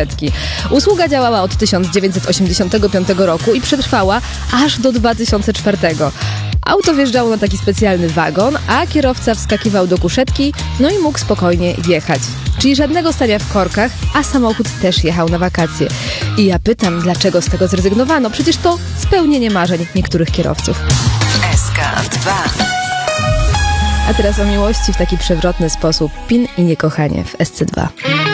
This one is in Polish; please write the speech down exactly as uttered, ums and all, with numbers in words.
kuszetki. Usługa działała od tysiąc dziewięćset osiemdziesiątego piątego roku i przetrwała aż do dwa tysiące czwartego. Auto wjeżdżało na taki specjalny wagon, a kierowca wskakiwał do kuszetki, no i mógł spokojnie jechać. Czyli żadnego stania w korkach, a samochód też jechał na wakacje. I ja pytam, dlaczego z tego zrezygnowano? Przecież to spełnienie marzeń niektórych kierowców. S K dwa. A teraz o miłości w taki przewrotny sposób. Pin i niekochanie w S C dwa.